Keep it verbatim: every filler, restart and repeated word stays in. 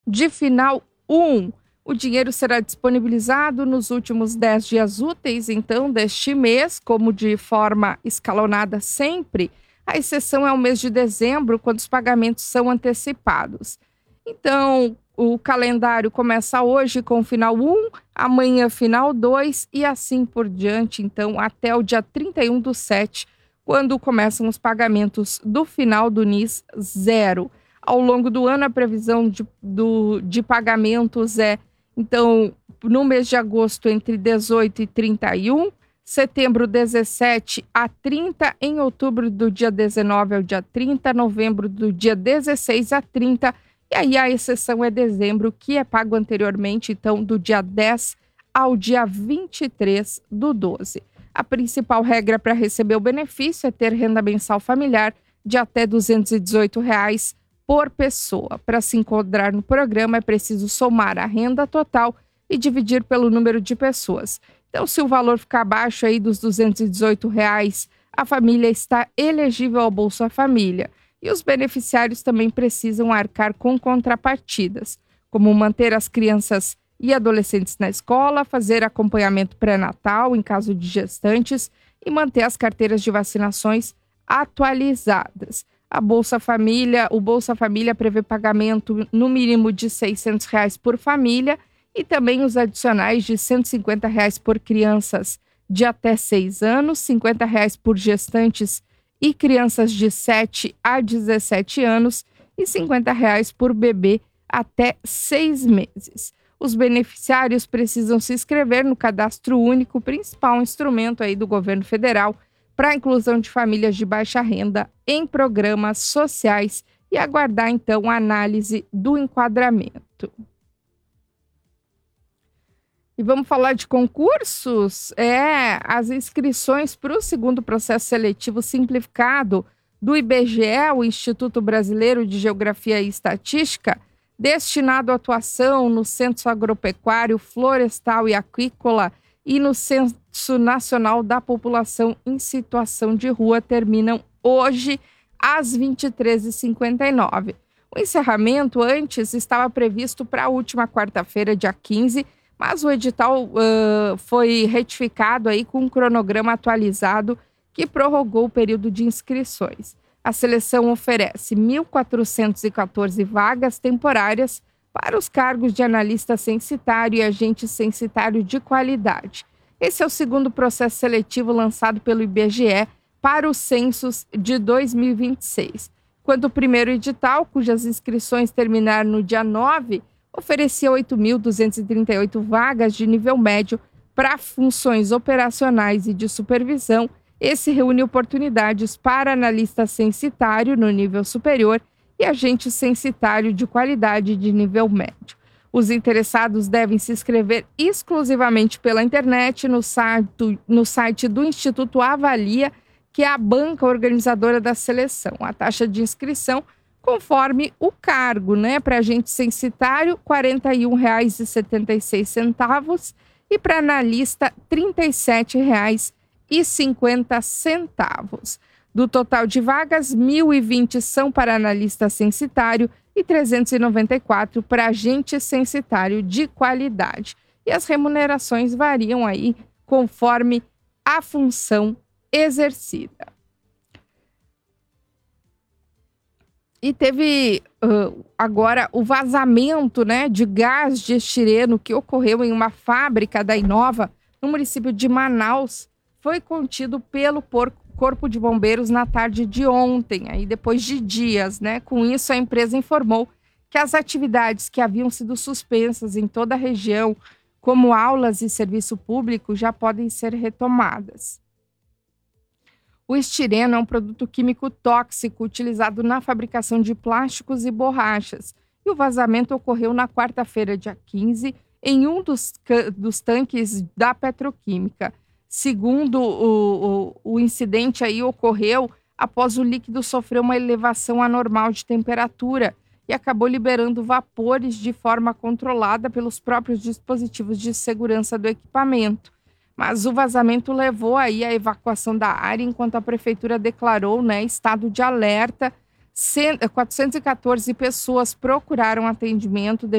de final um. O dinheiro será disponibilizado nos últimos dez dias úteis, então, deste mês, como de forma escalonada sempre. A exceção é o mês de dezembro, quando os pagamentos são antecipados. Então, o calendário começa hoje com o final um, amanhã final dois e assim por diante, então, até o dia trinta e um do sete, quando começam os pagamentos do final do N I S zero. Ao longo do ano, a previsão de, do, de pagamentos é, então, no mês de agosto, entre dezoito e trinta e um, setembro, dezessete a trinta, em outubro, do dia dezenove ao dia trinta, novembro, do dia dezesseis a trinta, e aí a exceção é dezembro, que é pago anteriormente, então, do dia dez ao dia vinte e três do doze. A principal regra para receber o benefício é ter renda mensal familiar de até duzentos e dezoito reais por pessoa. Para se enquadrar no programa, é preciso somar a renda total e dividir pelo número de pessoas. Então, se o valor ficar abaixo aí dos duzentos e dezoito reais, a família está elegível ao Bolsa Família. E os beneficiários também precisam arcar com contrapartidas, como manter as crianças e adolescentes na escola, fazer acompanhamento pré-natal em caso de gestantes e manter as carteiras de vacinações atualizadas. A Bolsa Família, o Bolsa Família prevê pagamento no mínimo de seiscentos reais por família e também os adicionais de cento e cinquenta reais por crianças de até seis anos, cinquenta reais por gestantes e crianças de sete a dezessete anos e cinquenta reais por bebê até seis meses. Os beneficiários precisam se inscrever no Cadastro Único, principal instrumento aí do governo federal para a inclusão de famílias de baixa renda em programas sociais e aguardar, então, a análise do enquadramento. E vamos falar de concursos? É, as inscrições para o segundo processo seletivo simplificado do I B G E, o Instituto Brasileiro de Geografia e Estatística, destinado à atuação no Censo Agropecuário, Florestal e Aquícola e no Censo Nacional da População em Situação de Rua, terminam hoje às vinte e três e cinquenta e nove. O encerramento antes estava previsto para a última quarta-feira, dia quinze, mas o edital uh, foi retificado aí com um cronograma atualizado que prorrogou o período de inscrições. A seleção oferece mil quatrocentas e quatorze vagas temporárias para os cargos de analista censitário e agente censitário de qualidade. Esse é o segundo processo seletivo lançado pelo I B G E para os censos de dois mil e vinte e seis. Quando o primeiro edital, cujas inscrições terminaram no dia nove, oferecia oito mil duzentas e trinta e oito vagas de nível médio para funções operacionais e de supervisão. Esse reúne oportunidades para analista censitário no nível superior e agente censitário de qualidade de nível médio. Os interessados devem se inscrever exclusivamente pela internet no site, no site do Instituto Avalia, que é a banca organizadora da seleção. A taxa de inscrição, conforme o cargo, né? Para agente censitário, quarenta e um reais e setenta e seis centavos e para analista, trinta e sete reais e cinquenta centavos. Do total de vagas, mil e vinte são para analista censitário e trezentos e noventa e quatro para agente censitário de qualidade. E as remunerações variam aí conforme a função exercida. E teve uh, agora o vazamento, né, de gás de estireno que ocorreu em uma fábrica da Inova, no município de Manaus, foi contido pelo Corpo de Bombeiros na tarde de ontem, aí depois de dias, né? Com isso, a empresa informou que as atividades que haviam sido suspensas em toda a região, como aulas e serviço público, já podem ser retomadas. O estireno é um produto químico tóxico utilizado na fabricação de plásticos e borrachas. E o vazamento ocorreu na quarta-feira, dia quinze, em um dos, dos tanques da petroquímica. Segundo o, o, o incidente aí ocorreu após o líquido sofrer uma elevação anormal de temperatura e acabou liberando vapores de forma controlada pelos próprios dispositivos de segurança do equipamento. Mas o vazamento levou aí à evacuação da área, enquanto a prefeitura declarou, né, estado de alerta. quatrocentas e quatorze pessoas procuraram atendimento